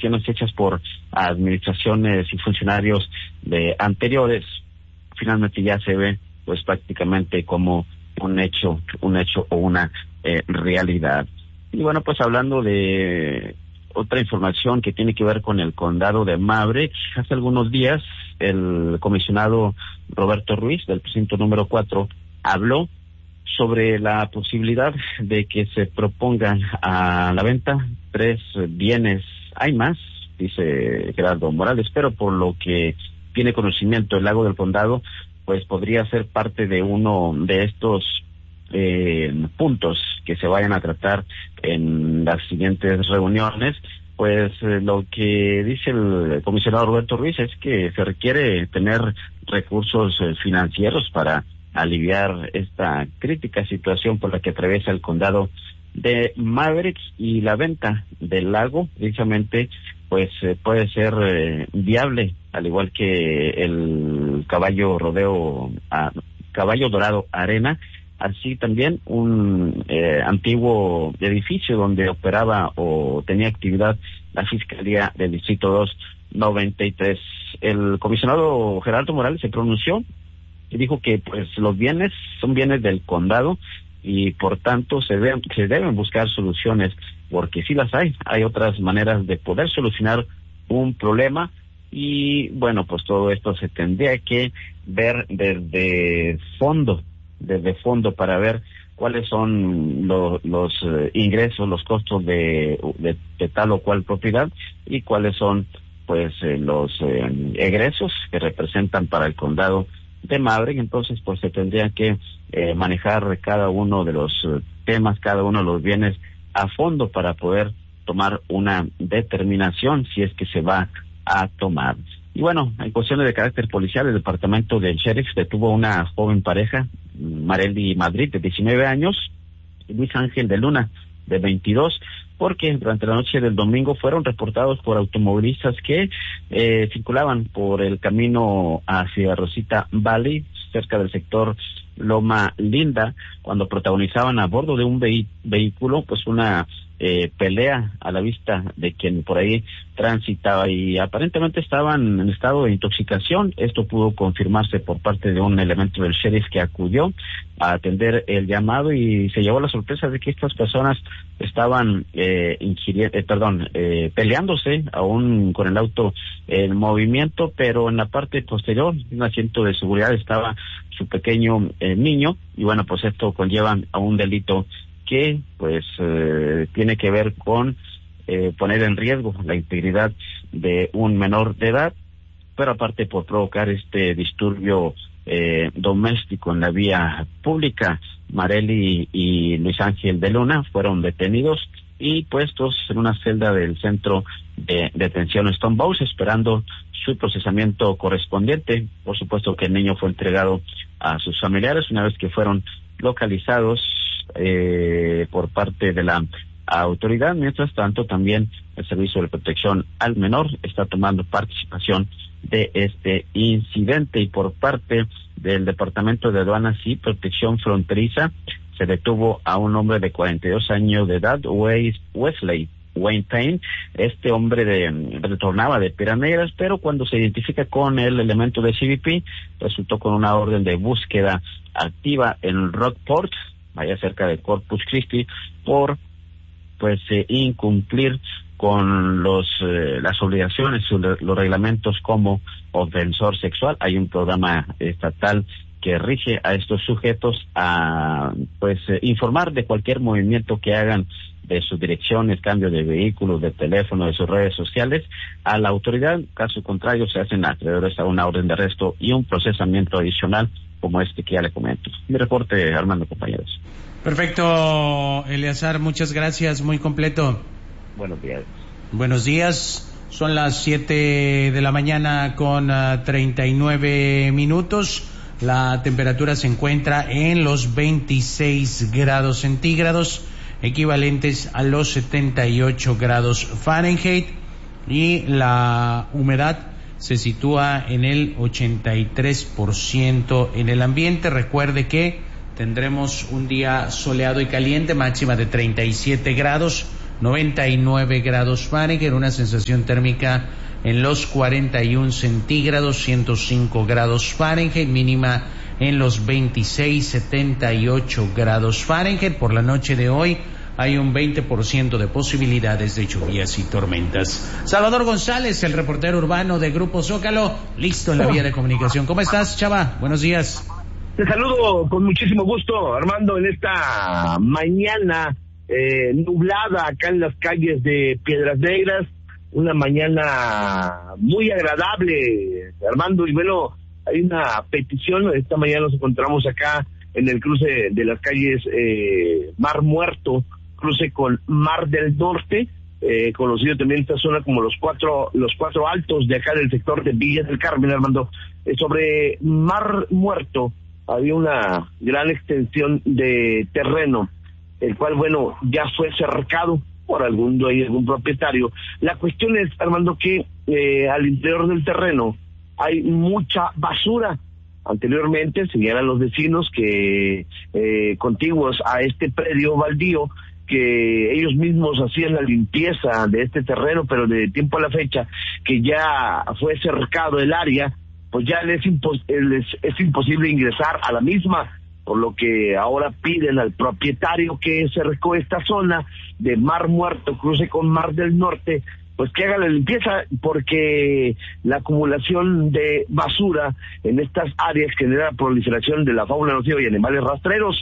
acusaciones hechas por administraciones y funcionarios de anteriores, finalmente ya se ve pues prácticamente como un hecho o una realidad. Y bueno, pues hablando de otra información que tiene que ver con el condado de Maverick, hace algunos días el comisionado Roberto Ruiz, del precinto número 4, habló sobre la posibilidad de que se propongan a la venta 3 bienes. Hay más, dice Gerardo Morales, pero por lo que tiene conocimiento el Lago del Condado, pues podría ser parte de uno de estos puntos que se vayan a tratar en las siguientes reuniones. Pues lo que dice el comisionado Roberto Ruiz es que se requiere tener recursos financieros para aliviar esta crítica situación por la que atraviesa el condado de Maverick, y la venta del lago precisamente pues puede ser viable, al igual que el Caballo Dorado Arena, así también un antiguo edificio donde operaba o tenía actividad la Fiscalía del Distrito 293. El comisionado Gerardo Morales se pronunció y dijo que pues los bienes son bienes del condado y por tanto se deben buscar soluciones, porque sí las hay otras maneras de poder solucionar un problema. Y bueno, pues todo esto se tendría que ver desde fondo para ver cuáles son los ingresos, los costos de tal o cual propiedad, y cuáles son pues los egresos que representan para el condado de Maverick. Entonces pues se tendría que manejar cada uno de los temas, cada uno de los bienes a fondo para poder tomar una determinación si es que se va a tomar. Y bueno, en cuestiones de carácter policial, el departamento del sheriff detuvo a una joven pareja, Marely Madrid, de 19 años, y Luis Ángel de Luna, de 22, porque durante la noche del domingo fueron reportados por automovilistas que circulaban por el camino hacia Rosita Valley, cerca del sector Loma Linda, cuando protagonizaban a bordo de un vehículo pues una pelea a la vista de quien por ahí transitaba, y aparentemente estaban en estado de intoxicación. Esto pudo confirmarse por parte de un elemento del sheriff que acudió a atender el llamado, y se llevó la sorpresa de que estas personas estaban peleándose aún con el auto en movimiento, pero en la parte posterior, en un asiento de seguridad, estaba su pequeño niño, y bueno, pues esto conlleva a un delito que pues tiene que ver con poner en riesgo la integridad de un menor de edad, pero aparte por provocar este disturbio doméstico en la vía pública. Marely y Luis Ángel de Luna fueron detenidos y puestos en una celda del centro de detención Stonebow, esperando su procesamiento correspondiente. Por supuesto que el niño fue entregado a sus familiares una vez que fueron localizados por parte de la autoridad. Mientras tanto, también el Servicio de Protección al Menor está tomando participación de este incidente, y por parte del Departamento de Aduanas y Protección Fronteriza se detuvo a un hombre de 42 años de edad, Wesley Wayne Payne. Este hombre retornaba de Piedras Negras, pero cuando se identifica con el elemento de CBP, resultó con una orden de búsqueda activa en Rockport, allá cerca de Corpus Christi, por pues incumplir con las obligaciones, los reglamentos como ofensor sexual. Hay un programa estatal que rige a estos sujetos a informar de cualquier movimiento que hagan de sus direcciones, cambio de vehículos, de teléfono, de sus redes sociales, a la autoridad. Caso contrario, se hacen acreedores a una orden de arresto y un procesamiento adicional como este que ya le comento. Mi reporte, Armando, compañeros. Perfecto, Eleazar, muchas gracias, muy completo. Buenos días. Buenos días, son las 7 de la mañana con 39 minutos. La temperatura se encuentra en los 26 grados centígrados, equivalentes a los 78 grados Fahrenheit, y la humedad se sitúa en el 83% en el ambiente. Recuerde que tendremos un día soleado y caliente, máxima de 37 grados, 99 grados Fahrenheit, una sensación térmica en los 41 centígrados, 105 grados Fahrenheit, mínima en los 26, 78 grados Fahrenheit. Por la noche de hoy hay un 20% de posibilidades de lluvias y tormentas. Salvador González, el reportero urbano de Grupo Zócalo, listo en la vía de comunicación. ¿Cómo estás, Chava? Buenos días. Te saludo con muchísimo gusto, Armando, en esta mañana nublada acá en las calles de Piedras Negras. Una mañana muy agradable, Armando, y bueno, hay una petición. Esta mañana nos encontramos acá en el cruce de las calles Mar Muerto, cruce con Mar del Norte, conocido también esta zona como los cuatro altos de acá del sector de Villas del Carmen, Armando. Sobre Mar Muerto había una gran extensión de terreno, el cual, bueno, ya fue cercado por algún propietario. La cuestión es, Armando, que al interior del terreno hay mucha basura. Anteriormente señalan los vecinos que contiguos a este predio baldío, que ellos mismos hacían la limpieza de este terreno, pero de tiempo a la fecha que ya fue cercado el área, pues ya les es imposible ingresar a la misma, por lo que ahora piden al propietario que cercó esta zona de Mar Muerto, cruce con Mar del Norte, pues que haga la limpieza, porque la acumulación de basura en estas áreas genera proliferación de la fauna nociva y animales rastreros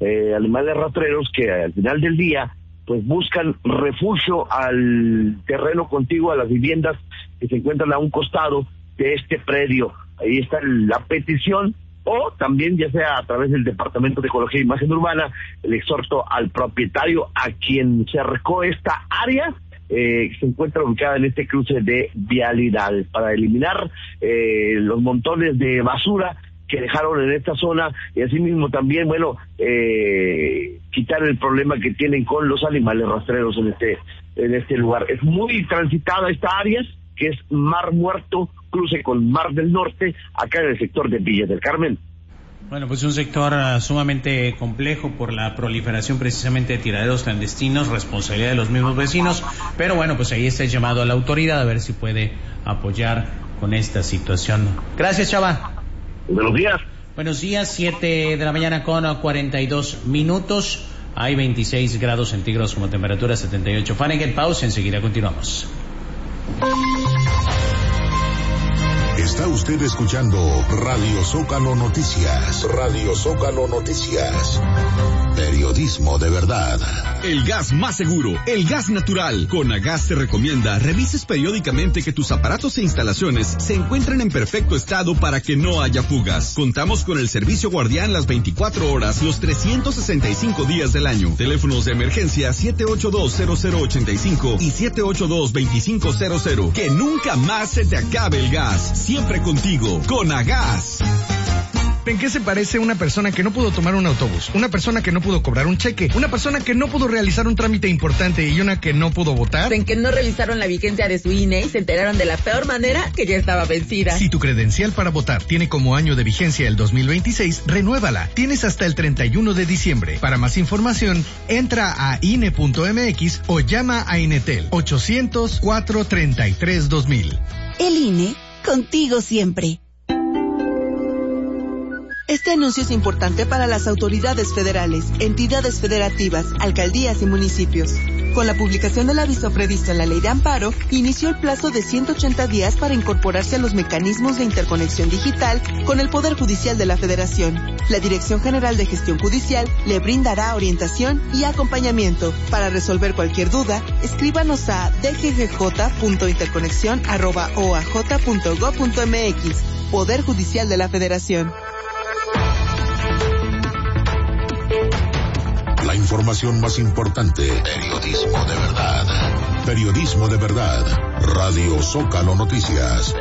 que al final del día pues buscan refugio al terreno contiguo a las viviendas que se encuentran a un costado de este predio. Ahí está la petición, o también ya sea a través del Departamento de Ecología e Imagen Urbana, el exhorto al propietario a quien cercó esta área, que se encuentra ubicada en este cruce de vialidades, para eliminar los montones de basura que dejaron en esta zona, y asimismo también, bueno, quitar el problema que tienen con los animales rastreros en este lugar. Es muy transitada esta área, que es Mar Muerto, cruce con Mar del Norte, acá en el sector de Villas del Carmen. Bueno, pues un sector sumamente complejo por la proliferación precisamente de tiraderos clandestinos, responsabilidad de los mismos vecinos, pero bueno, pues ahí está el llamado a la autoridad a ver si puede apoyar con esta situación. Gracias, Chava. Buenos días. Buenos días, 7 de la mañana con 42 minutos. Hay 26 grados centígrados como temperatura, 78 Fahrenheit. Pausa, enseguida continuamos. Está usted escuchando Radio Zócalo Noticias. Radio Zócalo Noticias. Periodismo de verdad. El gas más seguro, el gas natural. Conagas te recomienda revises periódicamente que tus aparatos e instalaciones se encuentren en perfecto estado para que no haya fugas. Contamos con el servicio guardián las 24 horas, los 365 días del año. Teléfonos de emergencia 782-0085 y 782-2500. Que nunca más se te acabe el gas. Siempre contigo, Conagas. ¿En qué se parece una persona que no pudo tomar un autobús? Una persona que no pudo cobrar un cheque, una persona que no pudo realizar un trámite importante y una que no pudo votar. En que no revisaron la vigencia de su INE y se enteraron de la peor manera que ya estaba vencida. Si tu credencial para votar tiene como año de vigencia el 2026, renuévala. Tienes hasta el 31 de diciembre. Para más información, entra a INE.mx o llama a Inetel 800-433-2000. El INE, contigo siempre. Este anuncio es importante para las autoridades federales, entidades federativas, alcaldías y municipios. Con la publicación del aviso previsto en la Ley de Amparo, inició el plazo de 180 días para incorporarse a los mecanismos de interconexión digital con el Poder Judicial de la Federación. La Dirección General de Gestión Judicial le brindará orientación y acompañamiento. Para resolver cualquier duda, escríbanos a dggj.interconexion@oaj.gov.mx. Poder Judicial de la Federación. La información más importante. Periodismo de verdad. Periodismo de verdad. Radio Zócalo Noticias.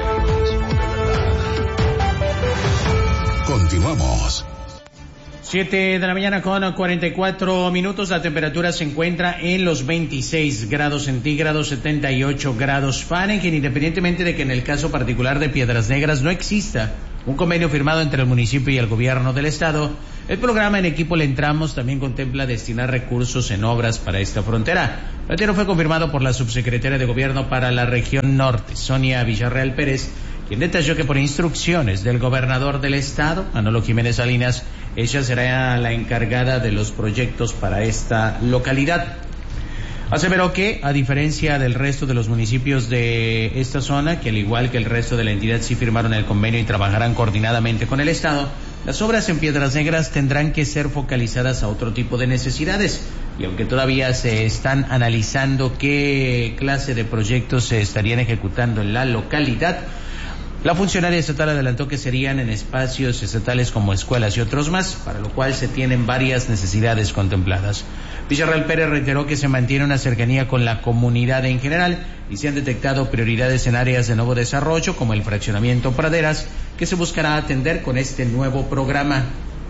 Continuamos. 7 de la mañana con 44 minutos. La temperatura se encuentra en los 26 grados centígrados, 78 grados Fahrenheit, independientemente de que en el caso particular de Piedras Negras no exista un convenio firmado entre el municipio y el gobierno del estado. El programa En Equipo Le Entramos también contempla destinar recursos en obras para esta frontera. Lo anterior fue confirmado por la subsecretaria de Gobierno para la Región Norte, Sonia Villarreal Pérez, quien detalló que por instrucciones del gobernador del estado, Manolo Jiménez Salinas, ella será la encargada de los proyectos para esta localidad. Aseveró que, a diferencia del resto de los municipios de esta zona, que al igual que el resto de la entidad sí firmaron el convenio y trabajarán coordinadamente con el estado, las obras en Piedras Negras tendrán que ser focalizadas a otro tipo de necesidades. Y aunque todavía se están analizando qué clase de proyectos se estarían ejecutando en la localidad, la funcionaria estatal adelantó que serían en espacios estatales como escuelas y otros más, para lo cual se tienen varias necesidades contempladas. Villarreal Pérez reiteró que se mantiene una cercanía con la comunidad en general y se han detectado prioridades en áreas de nuevo desarrollo como el fraccionamiento Praderas, que se buscará atender con este nuevo programa.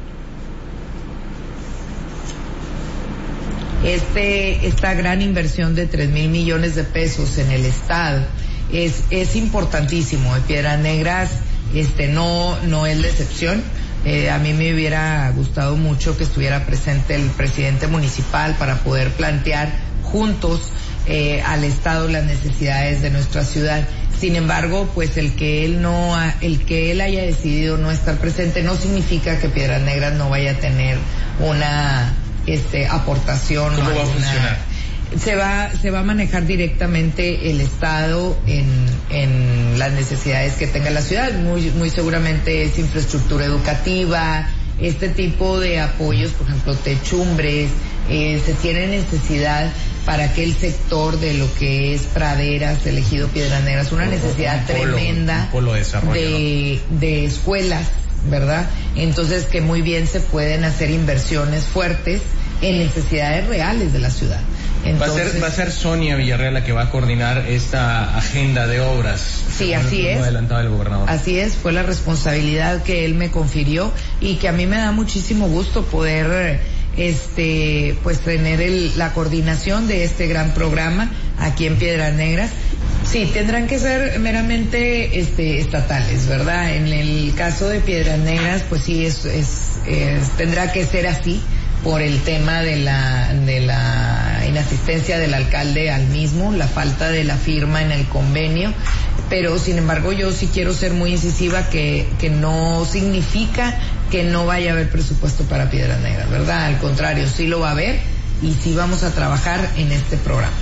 Esta gran inversión de 3,000 millones de pesos en el estado es importantísimo. En Piedras Negras no es la excepción. A mí me hubiera gustado mucho que estuviera presente el presidente municipal para poder plantear juntos al estado las necesidades de nuestra ciudad. Sin embargo, pues el que él haya decidido no estar presente no significa que Piedras Negras no vaya a tener una aportación. ¿Cómo va a funcionar? Se va a manejar directamente el estado en las necesidades que tenga la ciudad. Muy seguramente es infraestructura educativa, este tipo de apoyos, por ejemplo, techumbres, se tiene necesidad para aquel sector de lo que es Praderas, elegido Piedras Negras, una necesidad tremenda de escuelas, ¿verdad? Entonces que muy bien se pueden hacer inversiones fuertes en necesidades reales de la ciudad. Entonces, va a ser Sonia Villarreal la que va a coordinar esta agenda de obras. Sí, así es. Adelantaba el gobernador. Así es, fue la responsabilidad que él me confirió y que a mí me da muchísimo gusto poder pues tener la coordinación de este gran programa aquí en Piedras Negras. Sí, tendrán que ser meramente estatales, ¿verdad? En el caso de Piedras Negras, pues sí tendrá que ser así por el tema de la inasistencia del alcalde al mismo, la falta de la firma en el convenio, pero sin embargo yo sí quiero ser muy incisiva que no significa que no vaya a haber presupuesto para Piedras Negras, ¿verdad? Al contrario, sí lo va a haber y sí vamos a trabajar en este programa.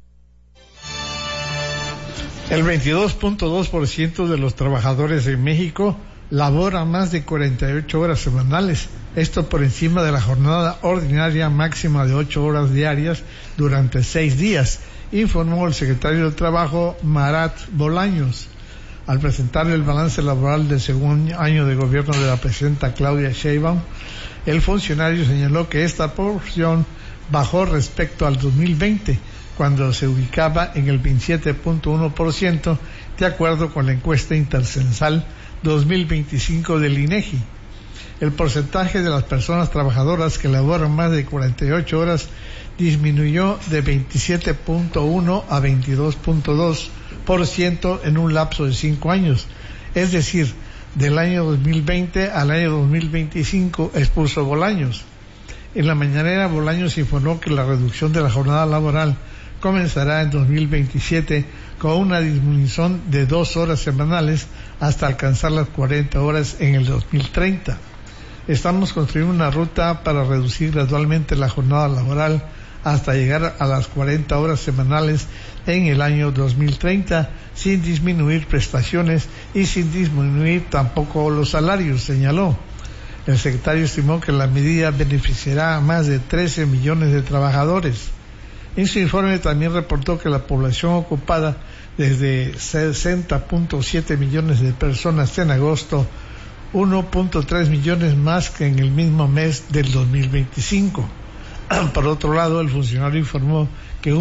El 22.2% de los trabajadores en México labora más de 48 horas semanales, esto por encima de la jornada ordinaria máxima de 8 horas diarias durante 6 días, informó el secretario de Trabajo, Marat Bolaños. Al presentar el balance laboral del segundo año de gobierno de la presidenta Claudia Sheinbaum, el funcionario señaló que esta porción bajó respecto al 2020, cuando se ubicaba en el 27.1%, de acuerdo con la encuesta intercensal 2025 del INEGI. El porcentaje de las personas trabajadoras que laboran más de 48 horas disminuyó de 27.1 a 22.2% en un lapso de 5 años, es decir, del año 2020 al año 2025, expuso Bolaños. En la mañanera, Bolaños informó que la reducción de la jornada laboral comenzará en 2027 con una disminución de 2 horas semanales hasta alcanzar las 40 horas en el 2030. Estamos construyendo una ruta para reducir gradualmente la jornada laboral hasta llegar a las 40 horas semanales en el año 2030, sin disminuir prestaciones y sin disminuir tampoco los salarios, señaló. El secretario estimó que la medida beneficiará a más de 13 millones de trabajadores. En su informe también reportó que la población ocupada desde 60.7 millones de personas en agosto, 1.3 millones más que en el mismo mes del 2025. Por otro lado, el funcionario informó que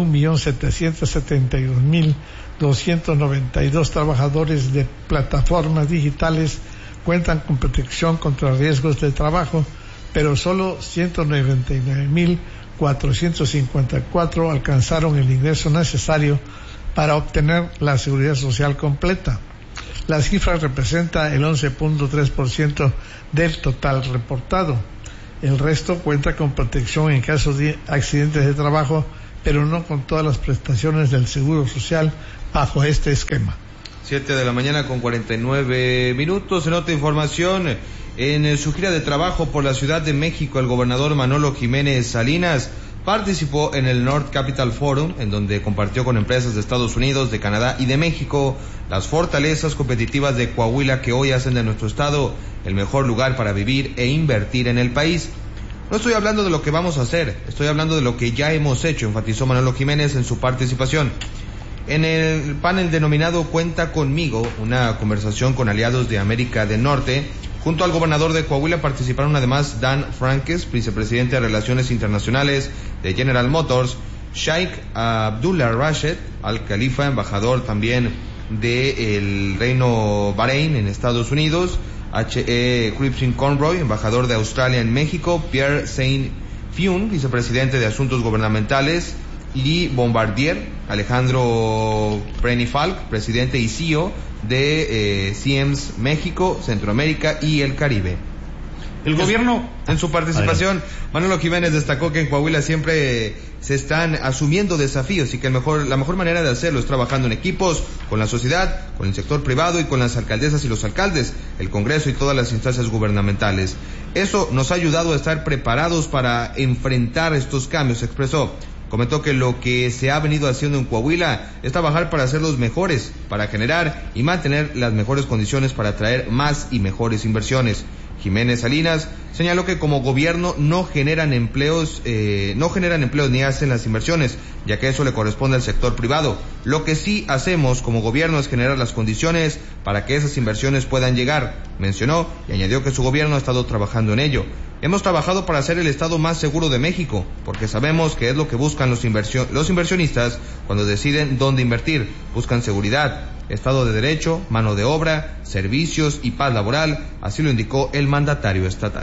1.772.292 trabajadores de plataformas digitales cuentan con protección contra riesgos de trabajo, pero solo 199.454 alcanzaron el ingreso necesario para obtener la seguridad social completa. La cifra representa el 11.3% del total reportado. El resto cuenta con protección en caso de accidentes de trabajo, pero no con todas las prestaciones del Seguro Social bajo este esquema. 7:49 En otra información, en su gira de trabajo por la Ciudad de México, el gobernador Manolo Jiménez Salinas participó en el North Capital Forum, en donde compartió con empresas de Estados Unidos, de Canadá y de México las fortalezas competitivas de Coahuila que hoy hacen de nuestro estado el mejor lugar para vivir e invertir en el país. No estoy hablando de lo que vamos a hacer, estoy hablando de lo que ya hemos hecho, enfatizó Manolo Jiménez en su participación. En el panel denominado Cuenta Conmigo, una conversación con aliados de América del Norte, junto al gobernador de Coahuila participaron además Dan Franques, vicepresidente de Relaciones Internacionales de General Motors, Sheikh Abdullah Rashid Al Khalifa, embajador también del Reino Bahrein en Estados Unidos, H.E. Cripson Conroy, embajador de Australia en México, Pierre Saint-Fiun, vicepresidente de Asuntos Gubernamentales, y Bombardier, Alejandro Prenifalk, presidente y CEO de Siemens México, Centroamérica y el Caribe. El gobierno, en su participación, Manolo Jiménez destacó que en Coahuila siempre se están asumiendo desafíos y que la mejor manera de hacerlo es trabajando en equipos, con la sociedad, con el sector privado y con las alcaldesas y los alcaldes, el Congreso y todas las instancias gubernamentales. Eso nos ha ayudado a estar preparados para enfrentar estos cambios, expresó. Comentó que lo que se ha venido haciendo en Coahuila es trabajar para ser los mejores, para generar y mantener las mejores condiciones para atraer más y mejores inversiones. Jiménez Salinas señaló que como gobierno no generan empleos ni hacen las inversiones, ya que eso le corresponde al sector privado. Lo que sí hacemos como gobierno es generar las condiciones para que esas inversiones puedan llegar, mencionó, y añadió que su gobierno ha estado trabajando en ello. Hemos trabajado para ser el estado más seguro de México, porque sabemos que es lo que buscan los inversionistas cuando deciden dónde invertir. Buscan seguridad, Estado de Derecho, mano de obra, servicios y paz laboral, así lo indicó el mandatario estatal.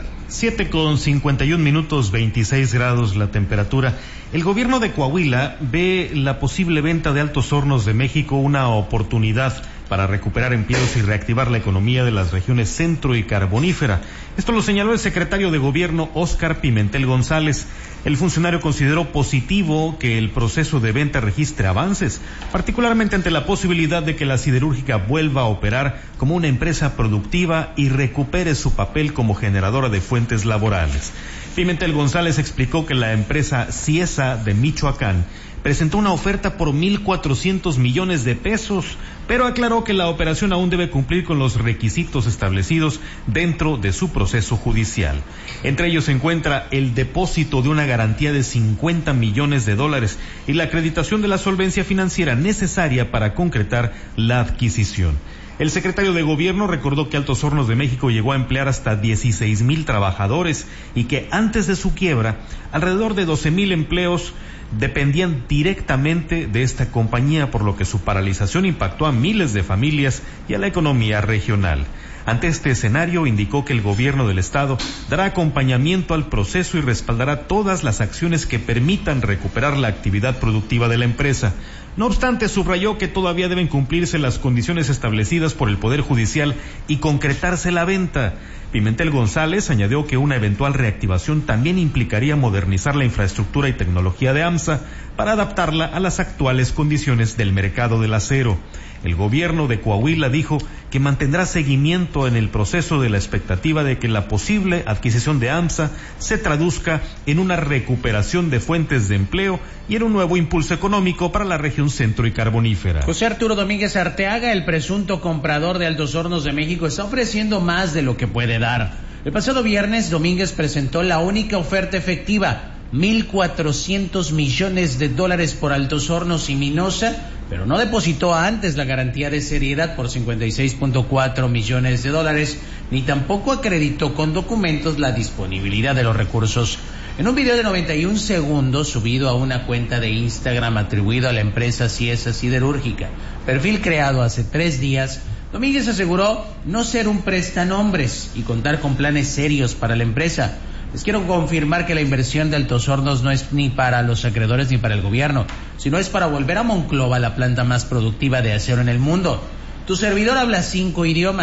7:51, 26 grados la temperatura. El gobierno de Coahuila ve la posible venta de Altos Hornos de México una oportunidad para recuperar empleos y reactivar la economía de las regiones centro y carbonífera. Esto lo señaló el secretario de Gobierno Óscar Pimentel González. El funcionario consideró positivo que el proceso de venta registre avances, particularmente ante la posibilidad de que la siderúrgica vuelva a operar como una empresa productiva y recupere su papel como generadora de fuentes laborales. Pimentel González explicó que la empresa Ciesa de Michoacán presentó una oferta por 1,400 millones de pesos, pero aclaró que la operación aún debe cumplir con los requisitos establecidos dentro de su proceso judicial. Entre ellos se encuentra el depósito de una garantía de $50 millones y la acreditación de la solvencia financiera necesaria para concretar la adquisición. El secretario de Gobierno recordó que Altos Hornos de México llegó a emplear hasta 16,000 trabajadores y que antes de su quiebra, alrededor de 12,000 empleos dependían directamente de esta compañía, por lo que su paralización impactó a miles de familias y a la economía regional. Ante este escenario, indicó que el gobierno del estado dará acompañamiento al proceso y respaldará todas las acciones que permitan recuperar la actividad productiva de la empresa. No obstante, subrayó que todavía deben cumplirse las condiciones establecidas por el Poder Judicial y concretarse la venta. Pimentel González añadió que una eventual reactivación también implicaría modernizar la infraestructura y tecnología de AMSA para adaptarla a las actuales condiciones del mercado del acero. El gobierno de Coahuila dijo que mantendrá seguimiento en el proceso de la expectativa de que la posible adquisición de AMSA se traduzca en una recuperación de fuentes de empleo y en un nuevo impulso económico para la región centro y carbonífera. José Arturo Domínguez Arteaga, el presunto comprador de Altos Hornos de México, está ofreciendo más de lo que puede dar. El pasado viernes, Domínguez presentó la única oferta efectiva, $1,400 millones por Altos Hornos y Minosa, pero no depositó antes la garantía de seriedad por $56.4 millones, ni tampoco acreditó con documentos la disponibilidad de los recursos. En un video de 91 segundos subido a una cuenta de Instagram atribuido a la empresa Ciesa Siderúrgica, perfil creado hace 3 días, Domínguez aseguró no ser un prestanombres y contar con planes serios para la empresa. Les quiero confirmar que la inversión de Altos Hornos no es ni para los acreedores ni para el gobierno, sino es para volver a Monclova la planta más productiva de acero en el mundo. Tu servidor habla 5 idiomas.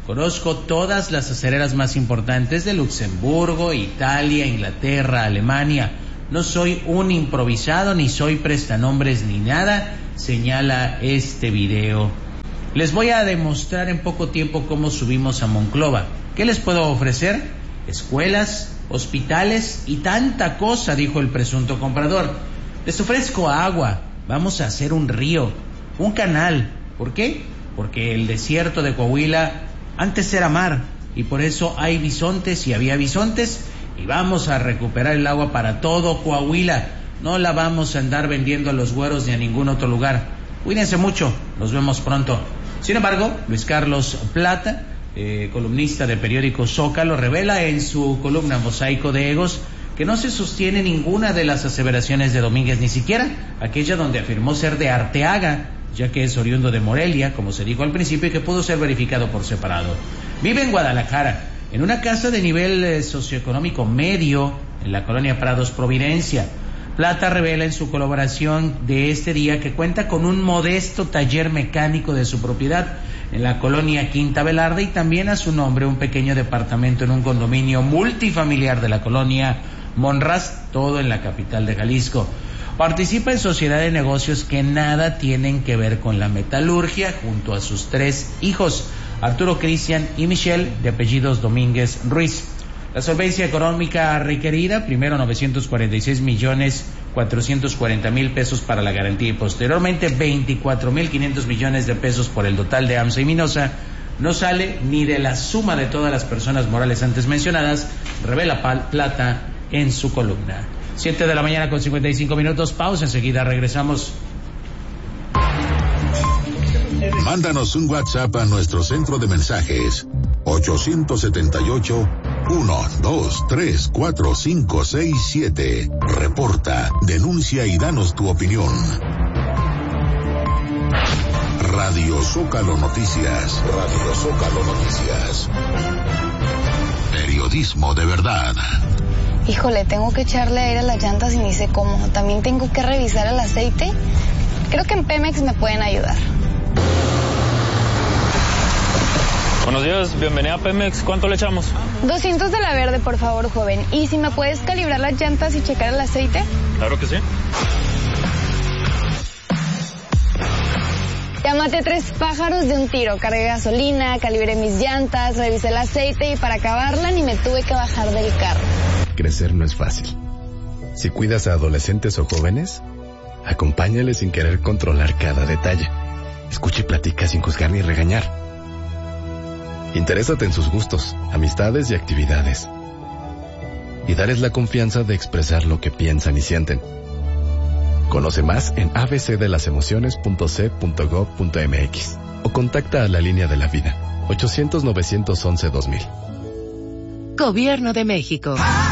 Conozco todas las acereras más importantes de Luxemburgo, Italia, Inglaterra, Alemania. No soy un improvisado, ni soy prestanombres, ni nada, señala este video. Les voy a demostrar en poco tiempo cómo subimos a Monclova. ¿Qué les puedo ofrecer? Escuelas, hospitales y tanta cosa, dijo el presunto comprador. Les ofrezco agua, vamos a hacer un río, un canal. ¿Por qué? Porque el desierto de Coahuila antes era mar y por eso hay bisontes y había bisontes y vamos a recuperar el agua para todo Coahuila. No la vamos a andar vendiendo a los güeros ni a ningún otro lugar. Cuídense mucho, nos vemos pronto. Sin embargo, Luis Carlos Plata, columnista de periódico Zócalo, revela en su columna Mosaico de Egos que no se sostiene ninguna de las aseveraciones de Domínguez, ni siquiera aquella donde afirmó ser de Arteaga, ya que es oriundo de Morelia, como se dijo al principio, y que pudo ser verificado por separado. Vive en Guadalajara, en una casa de nivel socioeconómico medio, en la colonia Prados, Providencia. Plata revela en su colaboración de este día que cuenta con un modesto taller mecánico de su propiedad en la colonia Quinta Velarde y también a su nombre un pequeño departamento en un condominio multifamiliar de la colonia Monraz, todo en la capital de Jalisco. Participa en sociedad de negocios que nada tienen que ver con la metalurgia, junto a sus 3 hijos, Arturo, Cristian y Michelle, de apellidos Domínguez Ruiz. La solvencia económica requerida, primero 946,440,000 pesos para la garantía y posteriormente 24,500 millones de pesos por el total de AMSA y Minosa, no sale ni de la suma de todas las personas morales antes mencionadas, revela Plata en su columna. 7 de la mañana con 55 minutos, pausa, enseguida regresamos. Mándanos un WhatsApp a nuestro centro de mensajes 878-1234567. Reporta, denuncia y danos tu opinión. Radio Zócalo Noticias. Radio Zócalo Noticias. Periodismo de verdad. Híjole, tengo que echarle aire a las llantas y ni sé cómo. También tengo que revisar el aceite. Creo que en Pemex me pueden ayudar. Buenos días, bienvenida a Pemex. ¿Cuánto le echamos? 200 de la verde, por favor, joven. ¿Y si me puedes calibrar las llantas y checar el aceite? Claro que sí. Ya maté 3 pájaros de un tiro. Cargué gasolina, calibré mis llantas, revisé el aceite y para acabarla ni me tuve que bajar del carro. Crecer no es fácil. Si cuidas a adolescentes o jóvenes, acompáñales sin querer controlar cada detalle. Escucha y platica sin juzgar ni regañar. Interésate en sus gustos, amistades y actividades. Y dales la confianza de expresar lo que piensan y sienten. Conoce más en abcdelasemociones.c.gov.mx o contacta a la línea de la vida 800-911-2000. Gobierno de México.